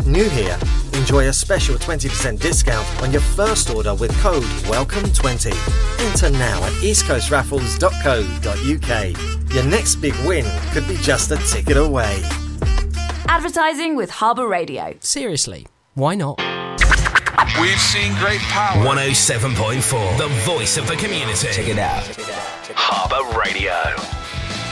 New here? Enjoy a special 20% discount on your first order with code WELCOME20. Enter now at eastcoastraffles.co.uk. Your next big win could be just a ticket away. Advertising with Harbour Radio. Seriously, why not? We've seen great power. 107.4, the voice of the community. Check it out. Harbour Radio.